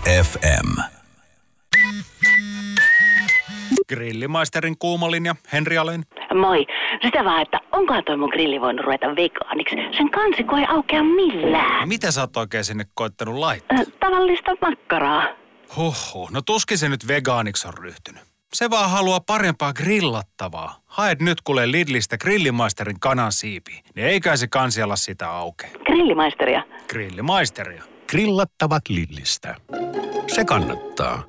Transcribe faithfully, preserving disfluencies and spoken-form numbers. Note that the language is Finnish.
F M. Grillimaisterin kuumalinja, Henri Alén. Moi. Sitä vaan, että onkohan toi mun grilli voinut ruveta vegaaniksi? Sen kansiko ei aukea millään. Mitä sä oot oikein sinne koittanut laittaa? Äh, tavallista makkaraa. Huhhuh, no tuskin se nyt vegaaniksi on ryhtynyt. Se vaan haluaa parempaa grillattavaa. Haet nyt kuule Lidlistä Grillimaisterin kanansiipi, niin eikä se kansi ala sitä aukeaa. Grillimaisteria. Grillimaisteria. Grillattavat Lidlistä. Se kannattaa.